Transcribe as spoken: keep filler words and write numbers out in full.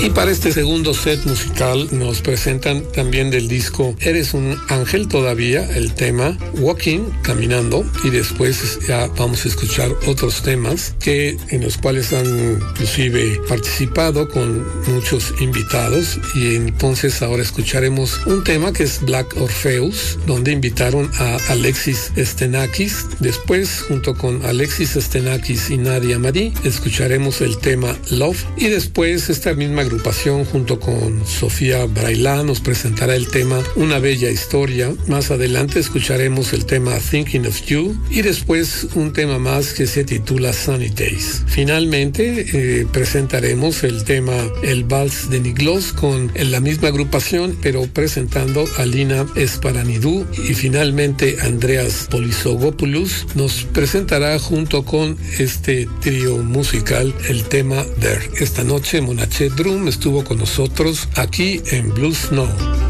Y para este segundo set musical nos presentan también del disco Eres un ángel todavía, el tema Walking, caminando, y después ya vamos a escuchar otros temas que en los cuales han inclusive participado con muchos invitados, y entonces ahora escucharemos un tema que es Black Orpheus, donde invitaron a Alexis Stenakis. Después, junto con Alexis Stenakis y Nadia Madi, escucharemos el tema Love, y después esta misma agrupación junto con Sofía Brailá nos presentará el tema Una bella historia. Más adelante escucharemos el tema Thinking of You, y después un tema más que se titula Sunny Days. Finalmente eh, presentaremos el tema El Vals de Niglos con la misma agrupación, pero presentando a Lina Esparanidou, y finalmente Andreas Polisogopoulos nos presentará junto con este trío musical el tema There. Esta noche Monachet Drum estuvo con nosotros aquí en Blue Snow.